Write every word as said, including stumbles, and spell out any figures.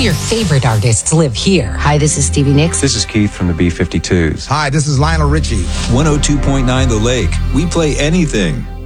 of your favorite artists live here. Hi, this is Stevie Nicks. This is Keith from the B fifty-twos. Hi, this is Lionel Richie. one oh two point nine The Lake. We play anything.